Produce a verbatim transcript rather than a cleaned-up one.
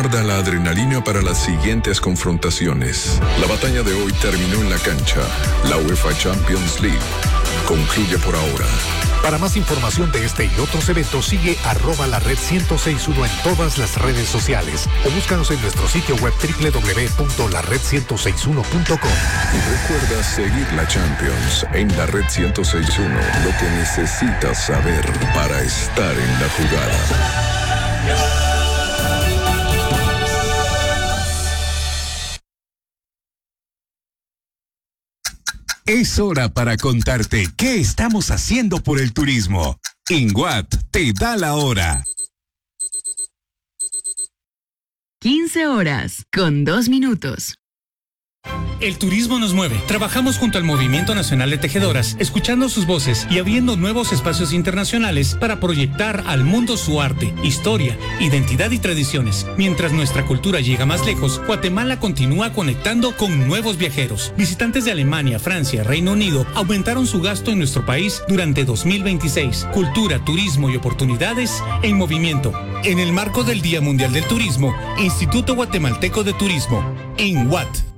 guarda la adrenalina para las siguientes confrontaciones. La batalla de hoy terminó en la cancha. La UEFA Champions League concluye por ahora. Para más información de este y otros eventos, sigue arroba la red ciento seis punto uno en todas las redes sociales o búscanos en nuestro sitio web doble u doble u doble u punto la red ciento sesenta y uno punto com. Y recuerda seguir la Champions en la red ciento sesenta y uno, lo que necesitas saber para estar en la jugada. Es hora para contarte qué estamos haciendo por el turismo. INWAT te da la hora. quince horas con dos minutos. El turismo nos mueve. Trabajamos junto al Movimiento Nacional de Tejedoras, escuchando sus voces y abriendo nuevos espacios internacionales para proyectar al mundo su arte, historia, identidad y tradiciones. Mientras nuestra cultura llega más lejos, Guatemala continúa conectando con nuevos viajeros. Visitantes de Alemania, Francia, Reino Unido aumentaron su gasto en nuestro país durante dos mil veintiséis. Cultura, turismo y oportunidades en movimiento. En el marco del Día Mundial del Turismo, Instituto Guatemalteco de Turismo, INWAT.